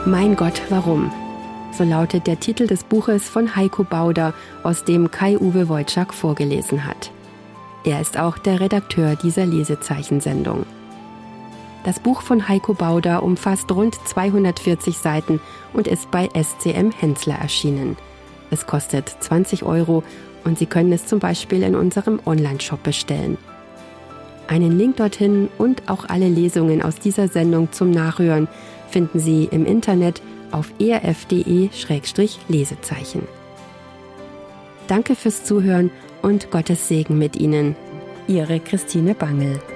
Mein Gott, warum? So lautet der Titel des Buches von Heiko Bauder, aus dem Kai-Uwe Wojczak vorgelesen hat. Er ist auch der Redakteur dieser Lesezeichensendung. Das Buch von Heiko Bauder umfasst rund 240 Seiten und ist bei SCM Hensler erschienen. Es kostet 20 € und Sie können es zum Beispiel in unserem Onlineshop bestellen. Einen Link dorthin und auch alle Lesungen aus dieser Sendung zum Nachhören finden Sie im Internet auf erf.de/Lesezeichen. Danke fürs Zuhören und Gottes Segen mit Ihnen. Ihre Christine Bangel.